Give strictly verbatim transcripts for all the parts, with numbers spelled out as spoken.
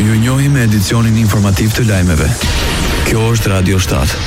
Ju njohim me edicionin informativ të lajmeve. Kjo është Radio shtat.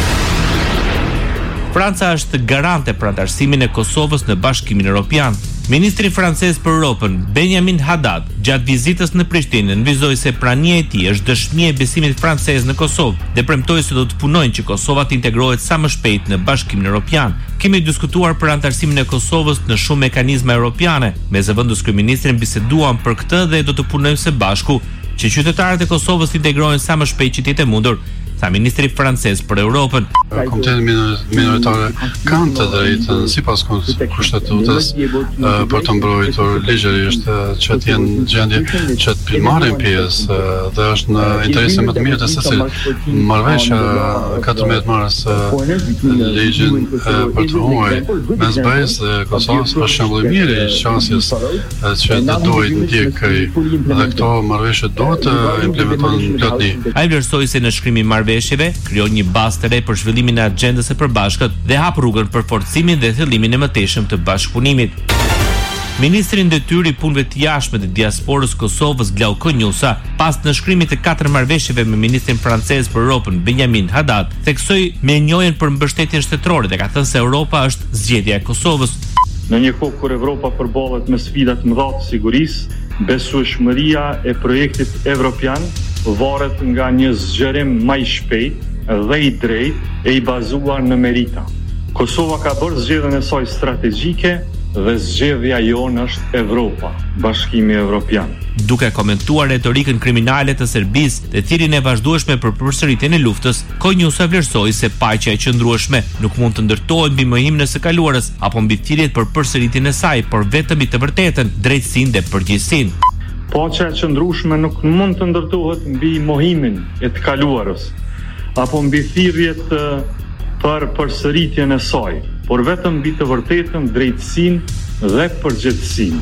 Franca është garante për antarësimin e Kosovës në Bashkimin Evropian. Ministri francez për Europën, Benjamin Haddad, gjatë vizitës në Prishtinë, nënvizoi se prania e tij është dëshmi e besimit francez në Kosovë dhe premtoi se do të punojnë që Kosova të integrohet sa më shpejt në Bashkimin Evropian. Kemi diskutuar për antarësimin e Kosovës në shumë mekanizma europiane. Me zëvendës kryeministrin biseduam për këtë dhe do të punojmë së bashku që qytetarët e Kosovës të integrohen sa më shpejt që të jetë mundur, tha ministri francez për Europën. Komiteti minoritare kanë të drejtën sipas kushtetutës për të mbrojtur ligjërisht që të jenë gjendje që të marrin pjesë dhe është në interesin më të mirë të secilit. Marrëveshja katërmbëdhjetë mars ligjin për të huaj mes B E-s dhe Kosovës është shembull i mirë i qasjes që të duhet ndjekej dhe këto marrëveshje duhet të implementohen plotësisht. Ai vlerësoi se në shkrimin e marrëveshjeve krijon një bazë të re për zhvillimin e agjendës së përbashkët dhe hap rrugën për forcimin dhe thillimin e mëtejshëm të bashkëpunimit. Ministri i detyrë i punëve të jashtme të diasporës Kosovës, Glauko Njusa, pas nënshkrimit të katër marrëveshjeve me ministrin francez për Europën, Benjamin Haddad, theksoi me njohjen për mbështetjen shtetërore dhe ka thënë se Europa është zgjedhja e Kosovës. Në një kohë kur Evropa përballet me sfida të mëdha të sigurisë, besueshmëria e projektit evropian varet nga një zgjerim më i shpejt dhe i drejtë e i bazuar në merita. Kosova ka bërë zgjedhjen e saj strategjike dhe zgjedhja jonë është Evropa, Bashkimi Evropian. Duke komentuar retorikën kriminale të Serbisë dhe thirrjen e vazhdueshme për përsëritjen e luftës, Konjusa vlerësoi se paqja e qëndrueshme nuk mund të ndërtohet mbi mohimin e së kaluarës apo mbi thirrjet për përsëritjen e saj, por vetëm mbi të vërtetën, drejtësinë dhe përgjegjësinë. Paqja e qëndrueshme nuk mund të ndërtohet mbi mohimin e të kaluarës apo mbi thirrjet për përsëritjen e saj, por vetëm mbi të vërtetën, drejtësinë dhe përgjegjësinë.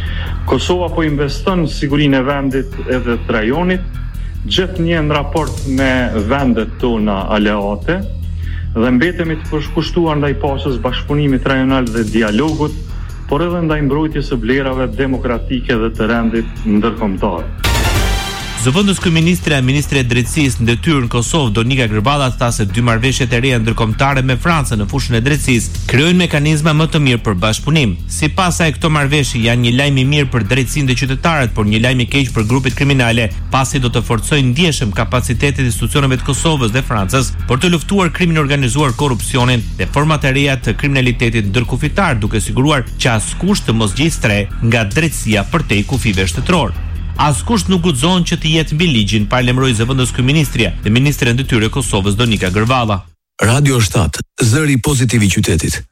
Kosova po investon në sigurinë e vendit edhe të rajonit, gjithnjë në raport me vendet tona aleate dhe mbetemi të përshkushtuar ndaj paqes, bashkëpunimit rajonal dhe dialogut, por edhe ndaj mbrojtjes së vlerave demokratike dhe të rendit ndërkombëtar. Zëvendës kryeministre e Ministri e Drejtësisë në detyrë në Kosovë, Donika Grballa, tha se dy marrëveshjet e reja ndërkombëtare me Francën në fushën e drejtësisë krijojnë mekanizma më të mirë për bashkëpunim. Sipas saj, këto marrëveshje janë një lajm i mirë për drejtësinë dhe qytetarët, por një lajm i keq për grupet kriminale, pasi do të forcojnë ndjeshëm kapacitetet e institucioneve të Kosovës dhe Francës për të luftuar krimin organizuar, korrupsionin dhe format e reja të kriminalitetit ndërkufitar, duke siguruar që askush të mos gjejë stre nga drejtësia përtej kufive shtetëror. Askush nuk guxon që të jetë mbi ligjin, parlemëroi zëvendës kryeministria dhe ministre e detyrë e Kosovës, Donika Grballa. Radio shtat, zëri pozitiv i qytetit.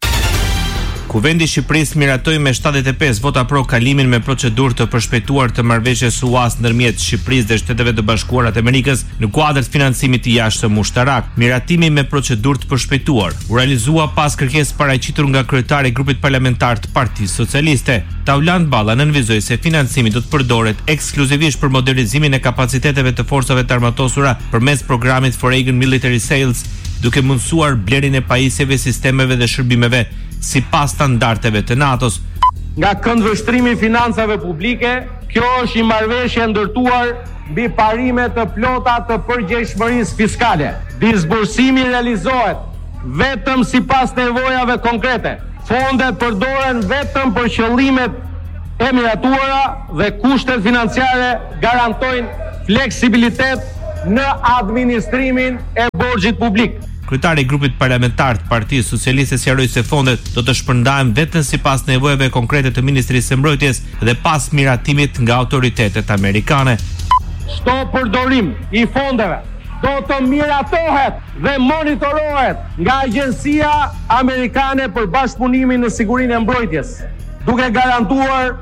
Kuvendi i Shqipërisë miratoi me shtatëdhjetë e pesë vota pro kalimin me procedurë të përshpejtuar të marrëveshjes U A S ndërmjet Shqipërisë dhe Shteteve të Bashkuara të Amerikës në kuadër të financimit të jashtëm ushtarak. Miratimi me procedurë të përshpejtuar u realizua pas kërkesë paraqitur nga kryetari i grupit parlamentar të Partisë Socialiste. Tauland Balla nënvizoi se financimi do të përdoret ekskluzivisht për modernizimin e kapaciteteve të forcave të armatosura përmes programit Foreign Military Sales, duke mundësuar blerjen e pajisjeve, sistemeve dhe shërbimeve sipas standardeve të NATO-s. Nga këndvështrimi i financave publike, kjo është një marrëveshje ndërtuar mbi parime të plota të përgjegjshmërisë fiskale. Disbursimi realizohet vetëm sipas nevojave konkrete. Fondet përdoren vetëm për qëllimet e miratuara dhe kushtet financiare garantojnë fleksibilitet në administrimin e borxhit publik. Kryetari i grupit parlamentar të Partisë Socialiste sqaroi se fondet do të shpërndahen vetëm sipas nevojave konkrete të Ministrisë së Mbrojtjes dhe pas miratimit nga autoritetet amerikane. Çdo përdorim i fondeve do të miratohet dhe monitorohet nga Agjencia Amerikane për Bashkëpunimin në Sigurinë e Mbrojtjes, duke garantuar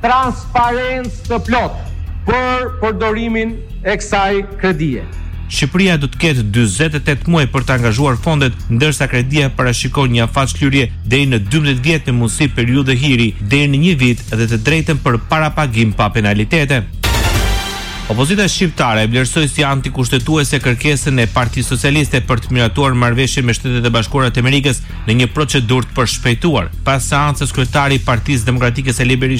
transparencë të plotë për përdorimin e kësaj kredie. Shqipëria do të ketë dyzet e tetë muaj për të angazhuar fondet, ndërsa kredia parashikon një afaqshlyerje deri në dymbëdhjetë vjet me mundësi periudhë hiri deri në një vit dhe të drejtën për parapagim pa penalitete. Opozita shqiptare e vlerësoi si antikushtetuese kërkesën e Partisë Socialiste për të miratuar marrëveshjen me Shtetet e Bashkuara të Amerikës në një procedurë të përshpejtuar. Pas seancës, kryetari i Partisë Demokratike Sali Berisha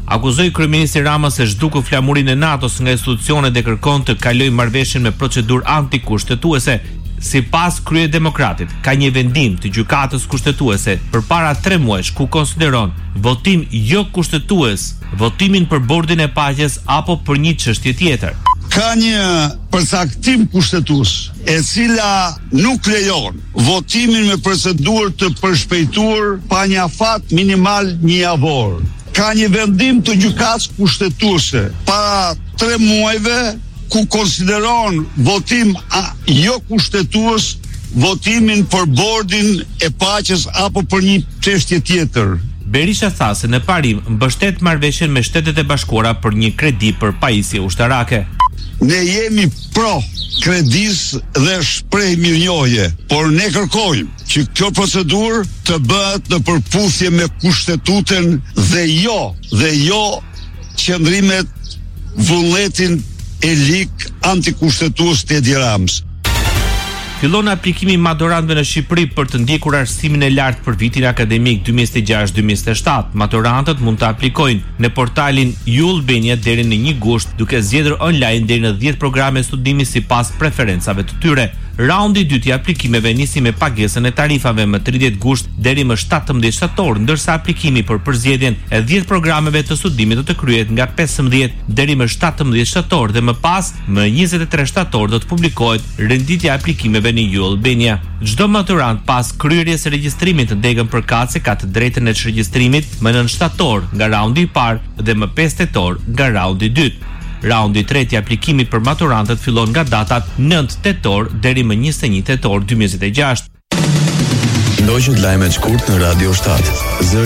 akuzoi kryeministri Rama se zhduku flamurinë e NATO-s nga institucionet dhe kërkon të kalojë marrëveshjen me procedurë antikushtetuese. Sipas Kryedemokratit, ka një vendim të gjykatës kushtetuese përpara tre muajsh ku konsideron votim jo kushtetues, votimin për bordin e paqes apo për një çështje tjetër. Ka një përcaktim kushtetues e cila nuk lejon votimin me procedurë të përshpejtuar pa një afat minimal një javor. Ka një vendim të gjykatës kushtetuese para tre muajve ku konsideron votim a, jo kushtetues votimin për bordin e paqes apo për një çështje tjetër. Berisha tha se në parim mbështet marrëveshjen me Shtetet e Bashkuara për një kredi për pajisje ushtarake. Ne jemi pro kredis dhe shpreh mirënjohje, por ne kërkojmë që kjo procedurë të bëhet në përputhje me kushtetutën dhe jo, dhe jo qëndrimet vullnetin e lig antikushtetues të Edi Ramës. Fillon aplikimi maturantëve në Shqipëri për të ndjekur arsimin e lartë për vitin akademik dy mijë e gjashtë dy mijë e shtatë. Maturantët mund të aplikojnë në portalin U Albania deri në një gusht, duke zgjedhur online deri në dhjetë programe studimi sipas preferencave të tyre. Raundi i dytë i aplikimeve nisi me pagesën e tarifave më tridhjetë gusht deri më shtatëmbëdhjetë shtator, ndërsa aplikimi për përzgjedhjen e dhjetë programeve të studimit do të kryhet nga pesëmbëdhjetë deri më shtatëmbëdhjetë shtator dhe më pas më njëzet e tre shtator do të publikohet renditja e aplikimeve në U Albania. Çdo maturant pas kryerjes së regjistrimit të degën përkatëse ka të drejtën e regjistrimit më nëntë shtator nga raundi i parë dhe më pesë tetor nga raundi i dytë. Raundi i tretë i aplikimit për maturantët fillon nga datat nëntë tetor deri më njëzet e një tetor dy mijë e gjashtë. Ndoqët lajmet shkurt në Radio shtatë.